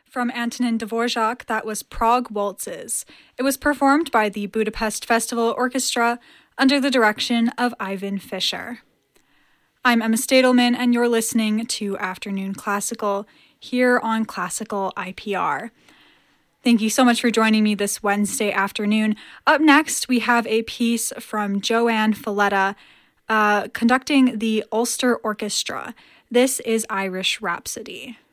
From Antonin Dvorak, that was Prague Waltzes. It was performed by the Budapest Festival Orchestra under the direction of Ivan Fischer. I'm Emma Stadelman, and you're listening to Afternoon Classical here on Classical IPR. Thank you so much for joining me this Wednesday afternoon. Up next, we have a piece from Joanne Falletta conducting the Ulster Orchestra. This is Irish Rhapsody.